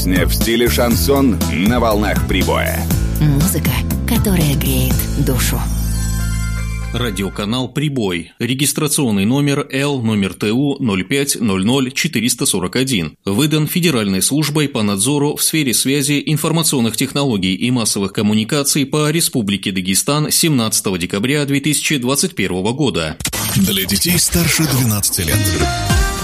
В стиле шансон на волнах прибоя. Музыка, которая греет душу. Радиоканал «Прибой». Регистрационный номер ТУ 0500441. Выдан Федеральной службой по надзору в сфере связи, информационных технологий и массовых коммуникаций по Республике Дагестан 17 декабря 2021 года. Для детей старше 12 лет.